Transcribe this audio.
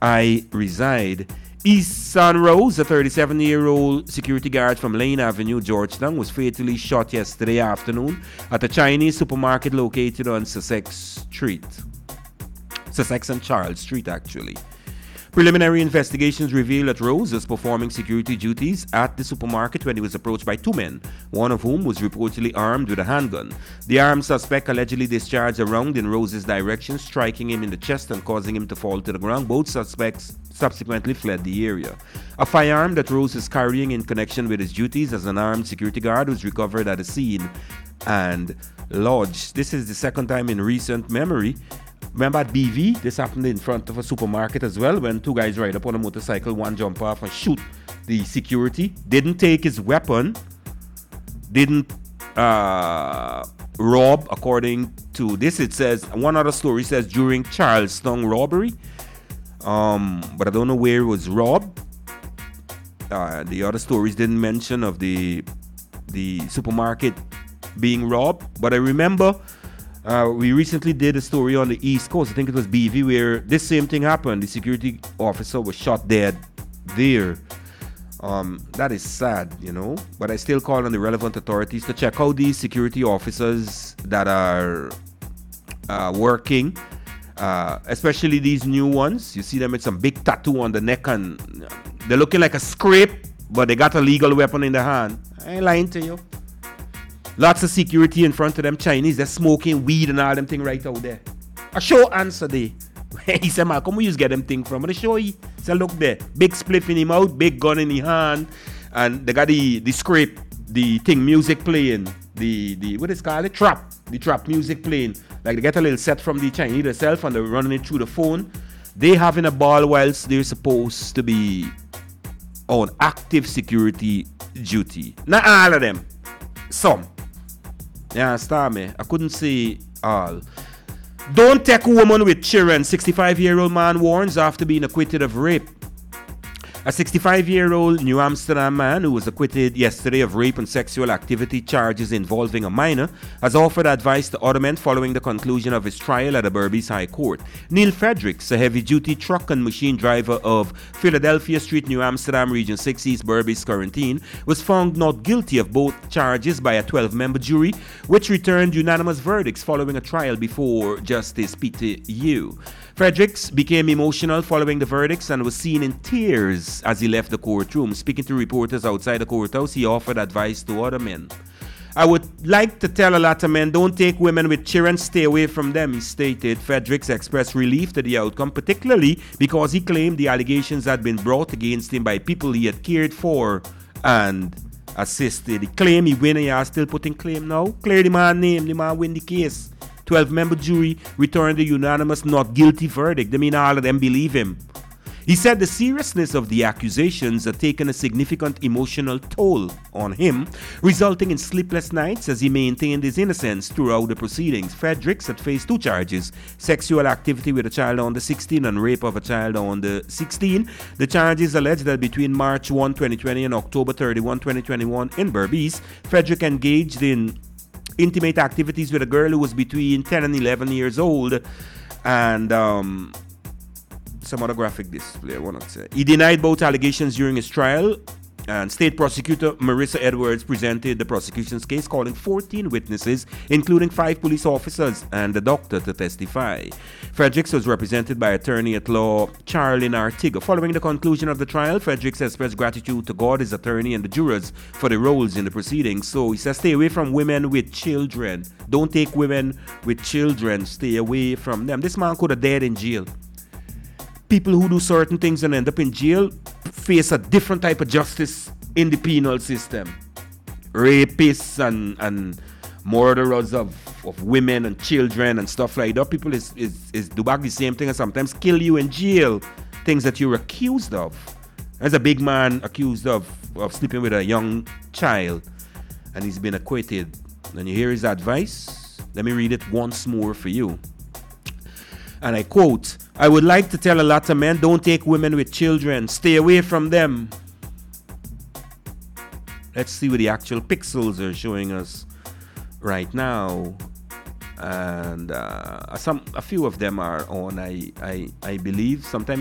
I reside. Easton Rose, a 37-year-old security guard from Lane Avenue, Georgetown, was fatally shot yesterday afternoon at a Chinese supermarket located on Sussex and Charles Street, actually. Preliminary investigations reveal that Rose was performing security duties at the supermarket when he was approached by two men, one of whom was reportedly armed with a handgun. The armed suspect allegedly discharged a round in Rose's direction, striking him in the chest and causing him to fall to the ground. Both suspects subsequently fled the area. A firearm that Rose is carrying in connection with his duties as an armed security guard was recovered at the scene and lodged. This is the second time in recent memory. Remember at BV, this happened in front of a supermarket as well, when two guys ride up on a motorcycle, one jump off and shoot the security. Didn't take his weapon, didn't rob, according to this. It says, one other story says during Charlestown robbery, but I don't know where it was robbed. The other stories didn't mention of the supermarket being robbed, but I remember we recently did a story on the East Coast, I think it was BV, where this same thing happened. The security officer was shot dead there. That is sad, but I still call on the relevant authorities to check out these security officers that are working, especially these new ones. You see them with some big tattoo on the neck and they're looking like a scrape, but they got a legal weapon in their hand. I ain't lying to you. Lots of security in front of them Chinese. They're smoking weed and all them thing right out there. A show answer there. He said, man, come we just get them thing from? And I show you. So look there. Big spliff in him out, big gun in his hand. And they got the scrape, the thing, music playing. The what is it called? The trap music playing. Like they get a little set from the Chinese themselves and they're running it through the phone. They having a ball whilst they're supposed to be on active security duty. Not all of them. Some. You understand me? I couldn't say all. Don't take a woman with children. 65-year-old man warns after being acquitted of rape. A 65-year-old New Amsterdam man who was acquitted yesterday of rape and sexual activity charges involving a minor has offered advice to other men following the conclusion of his trial at the Berbice High Court. Neil Fredericks, a heavy-duty truck and machine driver of Philadelphia Street, New Amsterdam, Region 6 East Berbice Quarantine, was found not guilty of both charges by a 12-member jury, which returned unanimous verdicts following a trial before Justice Peter Yu. Fredericks became emotional following the verdicts and was seen in tears as he left the courtroom. Speaking to reporters outside the courthouse, he offered advice to other men. I would like to tell a lot of men, don't take women with children, stay away from them, he stated. Fredericks expressed relief to the outcome, particularly because he claimed the allegations had been brought against him by people he had cared for and assisted. He claimed he win and you are still putting claim now. Clear the man's name, the man win the case. 12-member jury returned a unanimous not guilty verdict. They mean all of them believe him. He said the seriousness of the accusations had taken a significant emotional toll on him, resulting in sleepless nights as he maintained his innocence throughout the proceedings. Fredericks had faced two charges: sexual activity with a child under 16 and rape of a child under 16. The charges allege that between March 1, 2020 and October 31, 2021 in Berbice, Frederick engaged in intimate activities with a girl who was between 10 and 11 years old, and some other graphic display I want to say. He denied both allegations during his trial, and State Prosecutor Marissa Edwards presented the prosecution's case, calling 14 witnesses, including 5 police officers and a doctor, to testify. Fredericks was represented by attorney-at-law Charlene Artiga. Following the conclusion of the trial, Fredericks expressed gratitude to God, his attorney, and the jurors for their roles in the proceedings. So he says, stay away from women with children. Don't take women with children. Stay away from them. This man could have died in jail. People who do certain things and end up in jail face a different type of justice in the penal system. Rapists and murderers of women and children and stuff like that. People is do back the same thing and sometimes kill you in jail. Things that you're accused of. There's a big man accused of sleeping with a young child, and he's been acquitted. And you hear his advice? Let me read it once more for you. And I quote, I would like to tell a lot of men, don't take women with children. Stay away from them. Let's see what the actual pixels are showing us right now. And a few of them are on, I believe. Sometimes